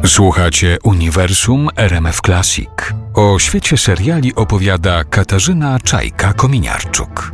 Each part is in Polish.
Słuchacie Uniwersum RMF Classic. O świecie seriali opowiada Katarzyna Czajka-Kominiarczuk.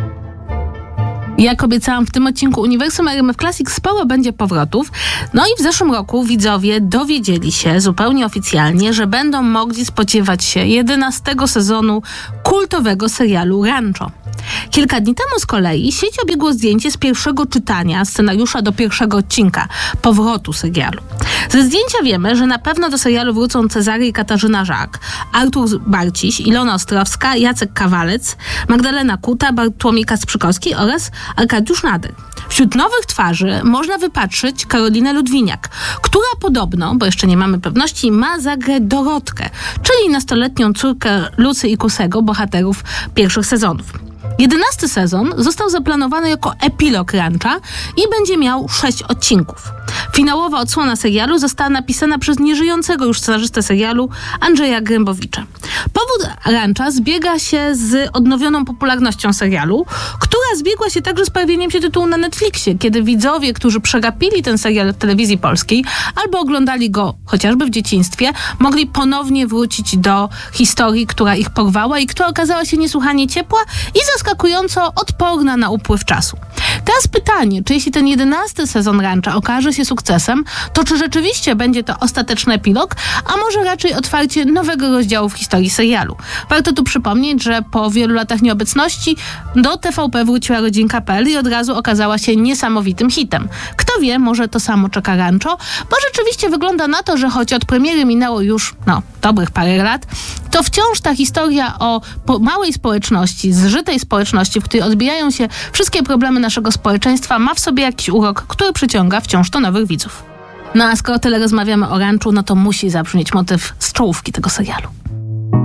Jak obiecałam, w tym odcinku Uniwersum RMF Classic sporo będzie powrotów. No i w zeszłym roku widzowie dowiedzieli się zupełnie oficjalnie, że będą mogli spodziewać się 11 sezonu kultowego serialu Rancho. Kilka dni temu z kolei sieć obiegło zdjęcie z pierwszego czytania scenariusza do pierwszego odcinka powrotu serialu. Ze zdjęcia wiemy, że na pewno do serialu wrócą Cezary i Katarzyna Żak, Artur Barciś, Ilona Ostrowska, Jacek Kawalec, Magdalena Kuta, Bartłomiej Kasprzykoski oraz Arkadiusz Nader. Wśród nowych twarzy można wypatrzyć Karolinę Ludwiniak, która podobno, bo jeszcze nie mamy pewności, ma zagrać Dorotkę, czyli nastoletnią córkę Lucy i Kusego, bohaterów pierwszych sezonów. 11 sezon został zaplanowany jako epilog Rancha i będzie miał 6 odcinków. Finałowa odsłona serialu została napisana przez nieżyjącego już scenarzystę serialu Andrzeja Grębowicza. Powód Rancha zbiega się z odnowioną popularnością serialu, która zbiegła się także z pojawieniem się tytułu na Netflixie, kiedy widzowie, którzy przegapili ten serial w telewizji polskiej albo oglądali go chociażby w dzieciństwie, mogli ponownie wrócić do historii, która ich porwała i która okazała się niesłychanie ciepła i zaskakująco odporna na upływ czasu. Teraz pytanie, czy jeśli ten 11 sezon Rancha okaże się sukcesem, to czy rzeczywiście będzie to ostateczny epilog, a może raczej otwarcie nowego rozdziału w historii serialu. Warto tu przypomnieć, że po wielu latach nieobecności do TVP wróciła rodzinka.pl i od razu okazała się niesamowitym hitem. Kto wie, może to samo czeka Rancho, bo rzeczywiście wygląda na to, że choć od premiery minęło już, dobrych parę lat, to wciąż ta historia o małej społeczności, zżytej społeczności, w której odbijają się wszystkie problemy naszego społeczeństwa, ma w sobie jakiś urok, który przyciąga wciąż to nowych widzów. No a skoro tyle rozmawiamy o Ranchu, no to musi zabrzmieć motyw z czołówki tego serialu.